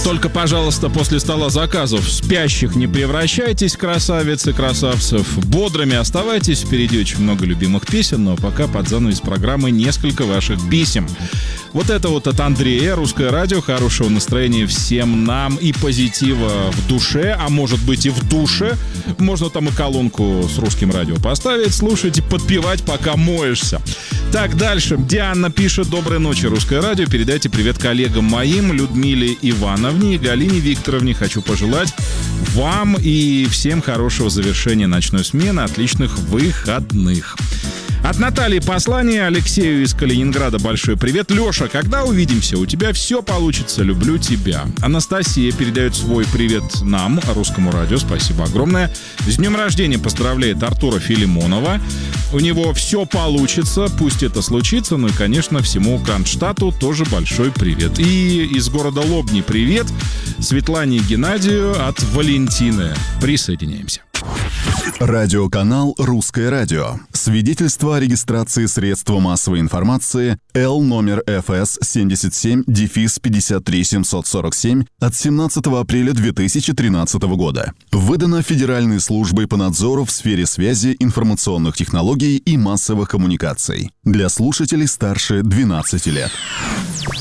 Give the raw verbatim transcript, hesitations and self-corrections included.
Только, пожалуйста, после стола заказов спящих не превращайтесь, красавицы, красавцев. Бодрыми оставайтесь. Впереди очень много любимых песен, но пока под занавес программы несколько ваших писем. Вот это вот от Андрея. Русское радио. Хорошего настроения всем нам и позитива в душе, а может быть и в душе. Можно там и колонку с русским радио поставить, слушать и подпевать, пока моешься. Так, дальше. Диана пишет: доброй ночи, Русское радио. Передайте привет коллегам моим, Людмиле Ивановне и Галине Викторовне. Хочу пожелать вам и всем хорошего завершения ночной смены, отличных выходных. От Натальи послание Алексею из Калининграда. Большой привет. Леша, когда увидимся? У тебя все получится. Люблю тебя. Анастасия передает свой привет нам, Русскому радио. Спасибо огромное. С днем рождения поздравляет Артура Филимонова. У него все получится. Пусть это случится. Ну и, конечно, всему Кронштадту тоже большой привет. И из города Лобни привет Светлане и Геннадию от Валентины. Присоединяемся. Радиоканал «Русское радио». Свидетельство о регистрации средства массовой информации Л номер эф эс семьдесят семь пятьдесят три семьсот сорок семь от семнадцатого апреля две тысячи тринадцатого года. Выдано Федеральной службой по надзору в сфере связи, информационных технологий и массовых коммуникаций. Для слушателей старше двенадцати лет.